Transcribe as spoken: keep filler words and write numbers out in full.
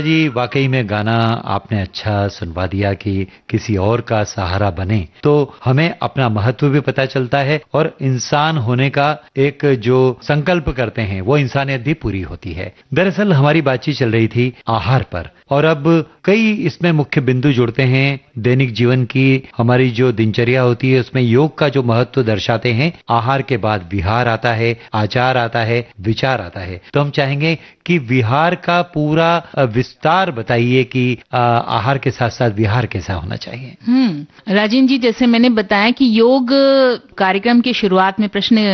जी वाकई में गाना आपने अच्छा सुनवा दिया कि किसी और का सहारा बने तो हमें अपना महत्व भी पता चलता है और इंसान होने का एक जो संकल्प करते हैं वो इंसानियत भी पूरी होती है। दरअसल हमारी बातचीत चल रही थी आहार पर और अब कई इसमें मुख्य बिंदु जुड़ते हैं। दैनिक जीवन की हमारी जो दिनचर्या होती है उसमें योग का जो महत्व दर्शाते हैं। आहार के बाद विहार आता है, आचार आता है, विचार आता है। तो हम चाहेंगे कि विहार का पूरा विस्तार बताइए कि आहार के साथ साथ विहार कैसा होना चाहिए। हम्म राजेंद्र जी, जैसे मैंने बताया कि योग कार्यक्रम की शुरुआत में प्रश्न